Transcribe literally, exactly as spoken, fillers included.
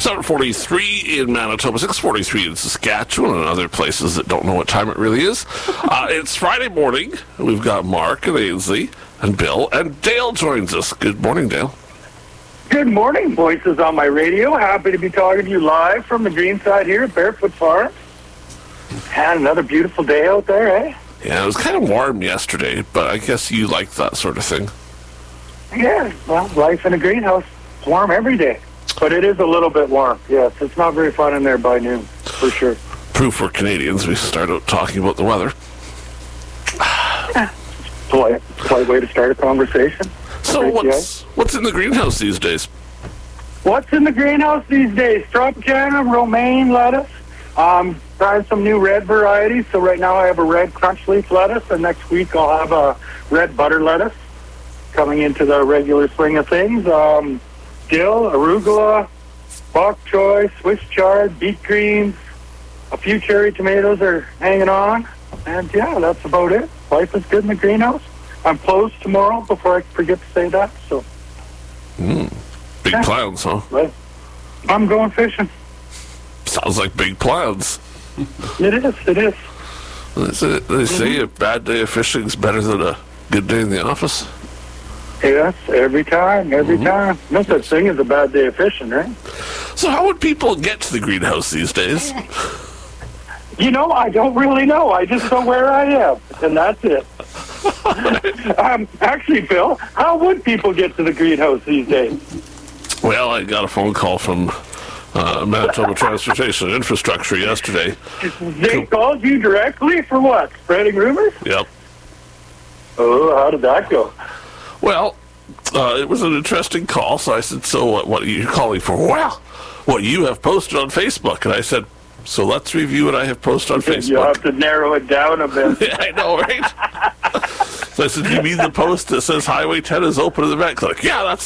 seven forty-three in Manitoba, six forty-three in Saskatchewan, and other places that don't know what time it really is. Uh, it's Friday morning. We've got Mark and Ainsley and Bill, and Dale joins us. Good morning, Dale. Good morning, Voices on my radio. Happy to be talking to you live from the green side here at Barefoot Farm. Had another beautiful day out there, eh? Yeah, it was kind of warm yesterday, but I guess you like that sort of thing. Yeah, well, life in a greenhouse. It's warm every day. But it is a little bit warm. Yes, it's not very fun in there by noon, for sure. Proof we're Canadians. We start out talking about the weather. polite, polite way to start a conversation. So what's what's in the greenhouse these days? What's in the greenhouse these days? Tropicana, romaine lettuce. Um, trying some new red varieties. So right now I have a red crunch leaf lettuce, and next week I'll have a red butter lettuce coming into the regular swing of things. Um, dill, arugula, bok choy, Swiss chard, beet greens, a few cherry tomatoes are hanging on. And yeah, that's about it. Life is good in the greenhouse. I'm closed tomorrow before I forget to say that. So, mm, big yeah. plans, huh? Right. I'm going fishing. Sounds like big plans. It is, it is. They say, they say mm-hmm. a bad day of fishing is better than a good day in the office. Yes, every time, every mm-hmm. time. No such thing as a bad day of fishing, right? So how would people get to the greenhouse these days? You know, I don't really know. I just know where I am, and that's it. um, actually, Bill, how would people get to the greenhouse these days? Well, I got a phone call from uh, Manitoba Transportation and Infrastructure yesterday. They called you directly for what? Spreading rumors? Yep. Oh, how did that go? Well, uh, it was an interesting call, so I said, so what, what are you calling for? Well, what you have posted on Facebook. And I said, so let's review what I have posted on Facebook. You have to narrow it down a bit. Yeah, I know, right? So I said, you mean the post that says Highway ten is open in the back? Like, yeah, that's